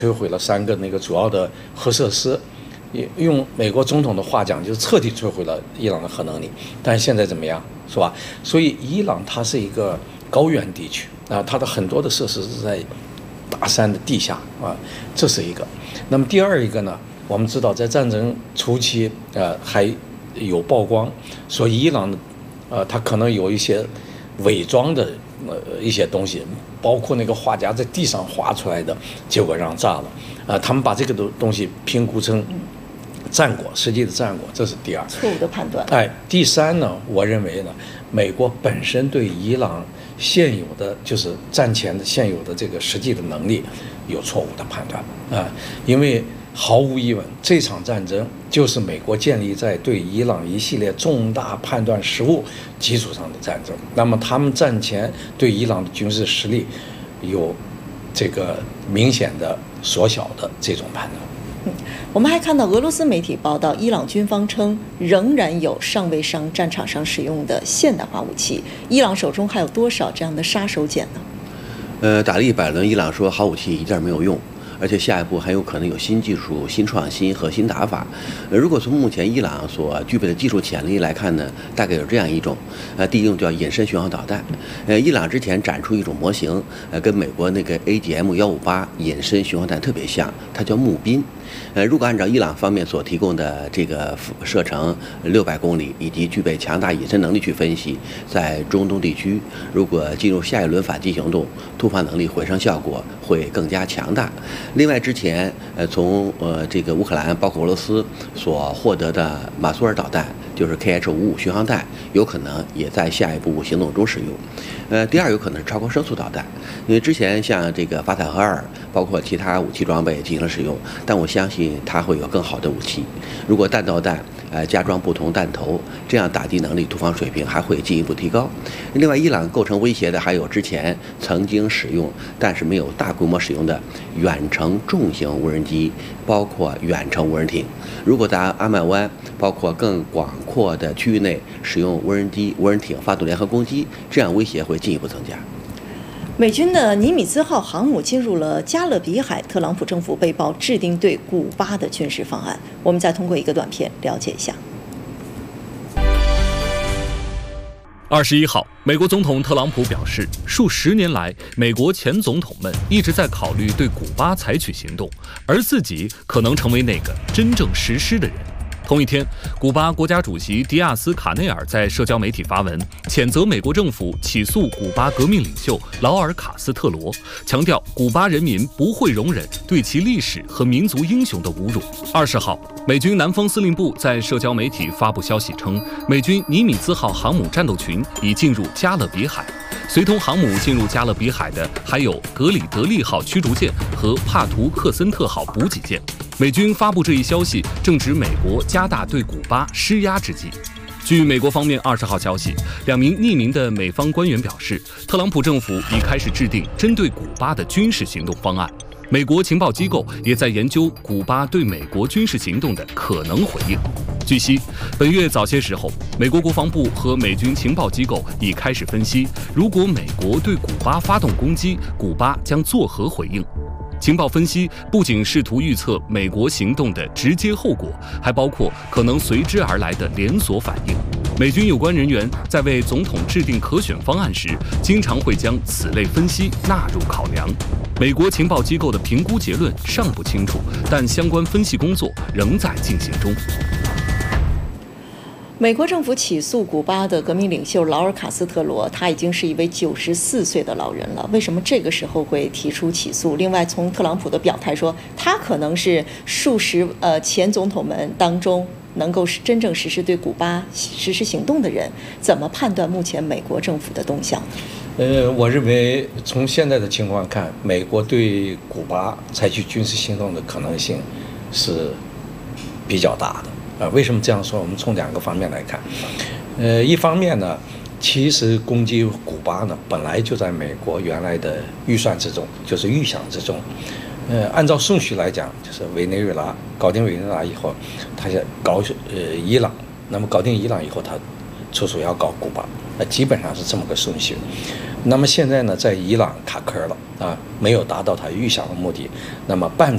摧毁了3个那个主要的核设施，用美国总统的话讲，就是彻底摧毁了伊朗的核能力。但是现在怎么样，是吧？所以伊朗它是一个高原地区啊，它的很多的设施是在大山的地下啊，这是一个。那么第二一个呢，我们知道在战争初期，还有曝光说伊朗它可能有一些伪装的一些东西，包括那个画家在地上画出来的，结果让炸了。他们把这个东西评估成战果，实际的战果，这是第二。 错误的判断。 第三呢，我认为呢，美国本身对伊朗现有的就是战前的现有的这个实际的能力有错误的判断因为毫无疑问，这场战争就是美国建立在对伊朗一系列重大判断失误基础上的战争。那么他们战前对伊朗的军事实力有这个明显的缩小的这种判断。 我们还看到俄罗斯媒体报道，伊朗军方称仍然有尚未上战场上使用的现代化武器。伊朗手中还有多少这样的杀手锏呢？ 打了100轮，伊朗说好武器一点没有用。而且下一步还有可能有新技术、新创新和新打法。如果从目前伊朗所具备的技术潜力来看呢，大概有这样一种，第一种叫隐身巡航导弹。伊朗之前展出一种模型，跟美国那个 AGM-158隐身巡航弹特别像，它叫木宾。如果按照伊朗方面所提供的这个射程600公里以及具备强大隐身能力去分析，在中东地区，如果进入下一轮反击行动，突发能力回升效果会更加强大。另外，之前从这个乌克兰包括俄罗斯所获得的马苏尔导弹，就是 KH-55巡航弹，有可能也在下一步行动中使用。第二，有可能是超高声速导弹，因为之前像这个法塔赫2，包括其他武器装备进行了使用，但我相信它会有更好的武器。如果弹道弹加装不同弹头，这样打击能力、突防水平还会进一步提高。另外，伊朗构成威胁的还有之前曾经使用但是没有大规模使用的远程重型无人机，包括远程无人艇。如果在阿曼湾包括更广阔的区域内使用无人机、无人艇发动联合攻击，这样威胁会进一步增加。 美军的尼米兹号航母进入了加勒比海，特朗普政府被曝制定对古巴的军事方案。我们再通过一个短片了解一下。 21号，美国总统特朗普表示，数10年来，美国前总统们一直在考虑对古巴采取行动，而自己可能成为那个真正实施的人。同一天，古巴国家主席迪亚斯卡内尔在社交媒体发文，谴责美国政府起诉古巴革命领袖劳尔卡斯特罗，强调古巴人民不会容忍对其历史和民族英雄的侮辱。20号，美军南方司令部在社交媒体发布消息称，美军尼米兹号航母战斗群已进入加勒比海。随同航母进入加勒比海的还有格里德利号驱逐舰和帕图克森特号补给舰。美军发布这一消息，正值美国加大对古巴施压之际。据美国方面20号消息，2名匿名的美方官员表示，特朗普政府已开始制定针对古巴的军事行动方案。美国情报机构也在研究古巴对美国军事行动的可能回应。据悉，本月早些时候，美国国防部和美军情报机构已开始分析，如果美国对古巴发动攻击，古巴将作何回应。情报分析不仅试图预测美国行动的直接后果，还包括可能随之而来的连锁反应。美军有关人员在为总统制定可选方案时，经常会将此类分析纳入考量。美国情报机构的评估结论尚不清楚，但相关分析工作仍在进行中。 美国政府起诉古巴的革命领袖劳尔卡斯特罗，他已经是一位94岁的老人了。为什么这个时候会提出起诉？另外，从特朗普的表态说，他可能是数十前总统们当中能够真正实施对古巴实施行动的人，怎么判断目前美国政府的动向？ 我认为从现在的情况看，美国对古巴采取军事行动的可能性是比较大的。为什么这样说？我们从2个方面来看。一方面呢，其实攻击古巴呢，本来就在美国原来的预算之中，就是预想之中。按照顺序来讲，就是委内瑞拉搞定委内瑞拉以后，他要搞伊朗，那么搞定伊朗以后，他处处要搞古巴，基本上是这么个顺序。那么现在呢，在伊朗卡壳了啊，没有达到他预想的目的，那么